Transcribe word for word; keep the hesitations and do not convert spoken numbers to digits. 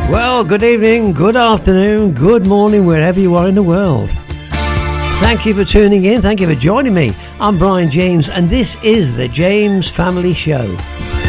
Well, good evening, good afternoon, good morning, wherever you are in the world. Thank you for tuning in. Thank you for joining me. I'm Brian James, and this is the James Family Show.